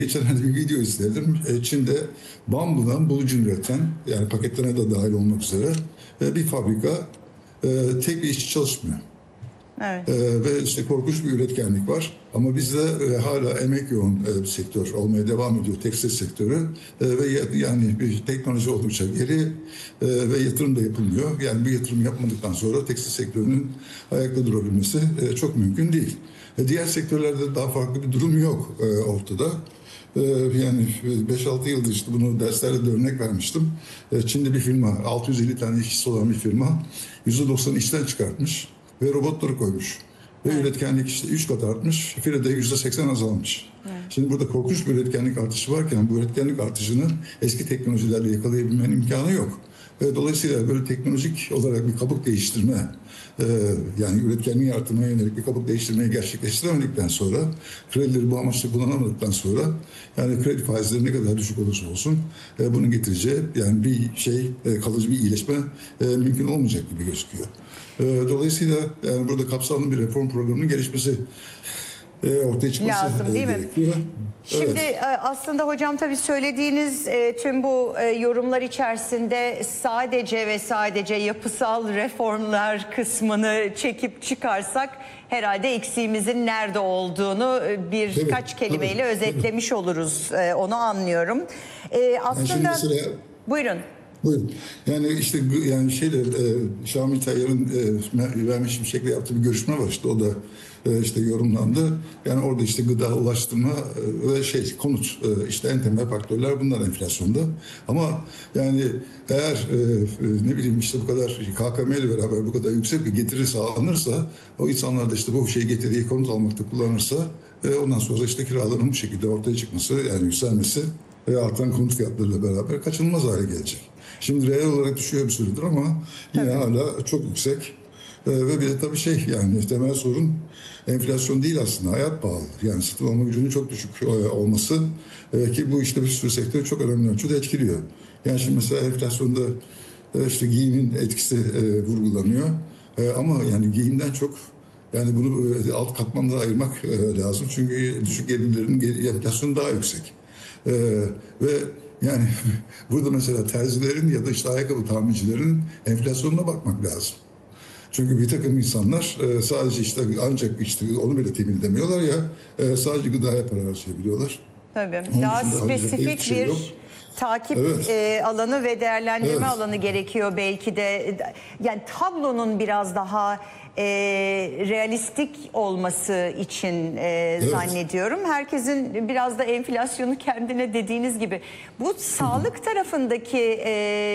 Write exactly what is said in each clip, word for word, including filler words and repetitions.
Geçenlerde bir video izledim. E, Çin'de bambudan bulucu üreten, yani paketleme de dahil olmak üzere e, bir fabrika, e, tek bir işçi çalışmıyor. Evet. E, ve işte korkunç bir üretkenlik var. Ama bizde e, hala emek yoğun e, bir sektör olmaya devam ediyor, tekstil sektörü. E, ve ya- yani bir teknoloji oldukça geri e, ve yatırım da yapılmıyor. Yani bir yatırım yapmadıktan sonra tekstil sektörünün ayakta durabilmesi e, çok mümkün değil. E, diğer sektörlerde daha farklı bir durum yok e, ortada. Ee, Yani beş altı yıldır işte bunu derslerde de örnek vermiştim. Ee, Çin'de bir firma, altı yüz elli tane işçisi olan bir firma yüzde doksanı işten çıkartmış ve robotları koymuş. Ve Evet. üretkenlik işte üç kat artmış, firede yüzde seksen azalmış. Evet. Şimdi burada korkunç bir üretkenlik artışı varken bu üretkenlik artışını eski teknolojilerle yakalayabilmenin imkanı yok. E, Dolayısıyla böyle teknolojik olarak bir kabuk değiştirme, e, yani üretkenliği artırmaya yönelik bir kabuk değiştirmeyi gerçekleştiremedikten sonra, kredileri bu amaçla kullanamadıktan sonra, yani kredi faizleri ne kadar düşük olursa olsun, e, bunun getireceği yani bir şey, e, kalıcı bir iyileşme e, mümkün olmayacak gibi gözüküyor. E, Dolayısıyla yani burada kapsamlı bir reform programının gelişmesi, e, ortaya çıkması Lazım, e, değil mi? gerekiyor. Şimdi Evet. e, aslında hocam tabii söylediğiniz e, tüm bu e, yorumlar içerisinde sadece ve sadece yapısal reformlar kısmını çekip çıkarsak herhalde eksiğimizin nerede olduğunu e, birkaç Tabii, kelimeyle tabii, özetlemiş oluruz. E, Onu anlıyorum. E, Yani şimdi Aslında mesela buyurun. buyurun. Yani işte gu- yani şeyle e, Şamil Tayyar'ın e, vermiş bir şekilde yaptığı bir görüşme var, işte o da e, işte yorumlandı. Yani orada işte gıda, ulaştırma e, ve şey konut, e, işte en temel faktörler bunlar enflasyonda. Ama yani eğer e, e, ne bileyim işte bu kadar K K M ile beraber bu kadar yüksek bir getiri sağlanırsa, o insanlar da işte bu şeyi getiriyi konut almakta kullanırsa, e, ondan sonra işte kiraların bu şekilde ortaya çıkması, yani yükselmesi ve artan konut fiyatlarıyla beraber kaçınılmaz hale gelecek. Şimdi reel olarak düşüyor bir süredir ama yine Tabii. hala çok yüksek. Ee, ve bir de tabii şey, yani temel sorun enflasyon değil aslında, hayat pahalı. Yani satın alma gücünün çok düşük e, olması, e, ki bu işte bir sürü sektörü çok önemli ölçüde etkiliyor. Yani şimdi mesela enflasyonda e, işte giyimin etkisi e, vurgulanıyor. E, ama yani giyimden çok, yani bunu e, alt katmanlara ayırmak e, lazım. Çünkü düşük gelirlerin gel- enflasyonu daha yüksek. Ee, ve yani burada mesela terzilerin ya da işte ayakkabı tamircilerin enflasyonuna bakmak lazım. Çünkü bir takım insanlar e, sadece işte ancak işte onu bile temin edemiyorlar ya, e, sadece gıdaya para harcayabiliyorlar. Tabii. Onun Daha dışında harcayacak hiçbir spesifik şey yok. bir takip Evet, e, alanı ve değerlendirme evet. alanı gerekiyor belki de. Yani tablonun biraz daha e, realistik olması için e, Evet. zannediyorum. Herkesin biraz da enflasyonu kendine dediğiniz gibi. Bu sağlık tarafındaki e,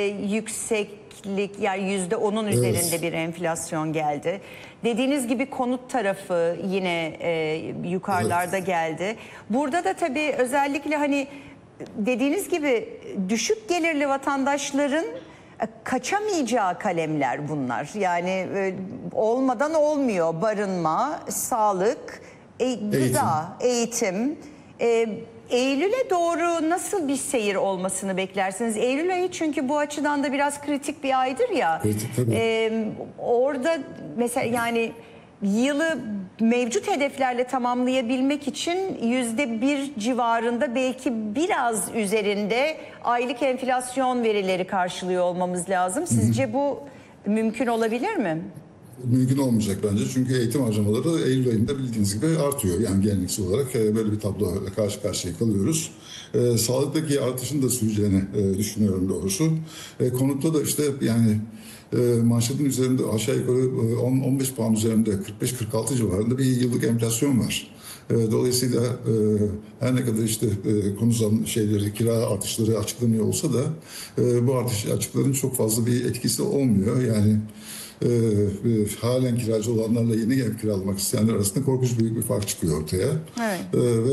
yükseklik, yani yüzde onun üzerinde Evet. bir enflasyon geldi. Dediğiniz gibi konut tarafı yine e, yukarılarda Evet. geldi. Burada da tabii özellikle hani dediğiniz gibi düşük gelirli vatandaşların e, kaçamayacağı kalemler bunlar. Yani e, olmadan olmuyor. Barınma, sağlık, e, gıda, eğitim. E, Eylül'e doğru nasıl bir seyir olmasını beklersiniz? Eylül ayı çünkü bu açıdan da biraz kritik bir aydır ya. Kritik, tabii. E, orada mesela yani yılı mevcut hedeflerle tamamlayabilmek için yüzde bir civarında, belki biraz üzerinde aylık enflasyon verileri karşılıyor olmamız lazım. Sizce bu mümkün olabilir mi? Mümkün olmayacak bence. Çünkü eğitim harcamaları Eylül ayında bildiğiniz gibi artıyor. Yani geleneksel olarak e, böyle bir tabloyla karşı karşıya kalıyoruz. E, sağlıktaki artışın da süreceğini e, düşünüyorum doğrusu. E, konutta da işte yani e, manşetin üzerinde aşağı yukarı e, on on beş puan üzerinde kırk beş kırk altı civarında bir yıllık enflasyon var. E, Dolayısıyla e, her ne kadar işte e, konu zam şeyleri, kira artışları açıklanıyor olsa da e, bu artış açıkların çok fazla bir etkisi olmuyor. Yani e, e, halen kiracı olanlarla yeni ev kiralamak isteyenler arasında korkunç büyük bir fark çıkıyor ortaya. Evet. E, ve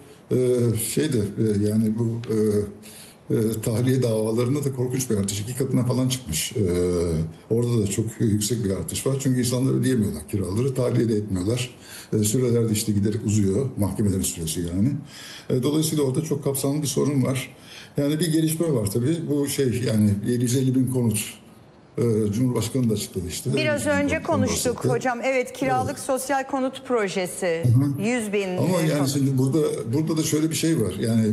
e, şey de e, yani bu e, e, tahliye davalarında da korkunç bir artış. İki katına falan çıkmış. E, orada da çok yüksek bir artış var. Çünkü insanlar ödeyemiyorlar kiraları. Tahliye de etmiyorlar. E, süreler de işte giderek uzuyor. Mahkemelerin süresi yani. E, dolayısıyla orada çok kapsamlı bir sorun var. Yani bir gelişme var tabii. Bu şey, yani yedi yüz elli bin konut Ee, Cumhurbaşkanı da açıkladı işte. Biraz önce konuştuk bahsetti. hocam. Evet, kiralık sosyal konut projesi. yüz bin Ama yani konut. şimdi burada burada da şöyle bir şey var. Yani